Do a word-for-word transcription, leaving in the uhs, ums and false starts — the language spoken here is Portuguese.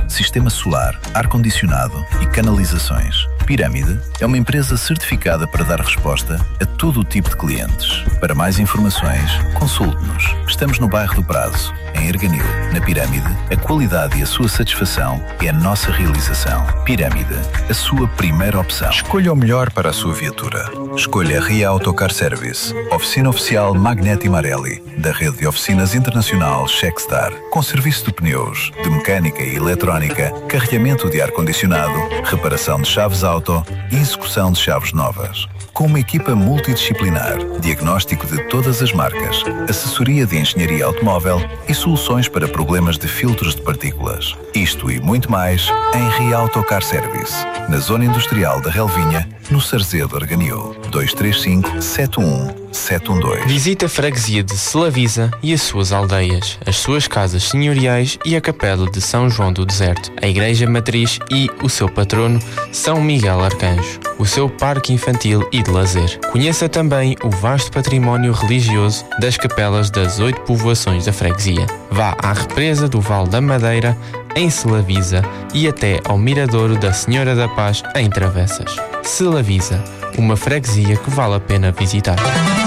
sistema solar, ar-condicionado e canalizações. Pirâmide é uma empresa certificada para dar resposta a todo o tipo de clientes. Para mais informações, consulte-nos. Estamos no bairro do Prazo, em Erganil. Na Pirâmide, a qualidade e a sua satisfação é a nossa realização. Pirâmide, a sua primeira opção. Escolha o melhor para a sua viatura. Escolha a Ria Auto Car Service, oficina oficial Magneti Marelli, da rede de oficinas internacional Checkstar, com serviço de pneus, de mecânica e eletrónica, carregamento de ar-condicionado, reparação de chaves auto e execução de chaves novas. Com uma equipa multidisciplinar, diagnóstico de todas as marcas, assessoria de engenharia automóvel e soluções para problemas de filtros de partículas. Isto e muito mais em Ria Auto Car Service, na zona industrial da Relvinha, no Sarzedo Arganil. dois três cinco, sete um, sete um dois. Visita a freguesia de Selavisa e as suas aldeias, as suas casas senhoriais e a capela de São João do Deserto, a igreja matriz e o seu patrono, São Miguel Arcanjo, o seu parque infantil e de lazer. Conheça também o vasto património religioso das capelas das oito povoações da freguesia. Vá à represa do Val da Madeira, em Selavisa, e até ao Miradouro da Senhora da Paz, em Travessas. Selavisa, uma freguesia que vale a pena visitar.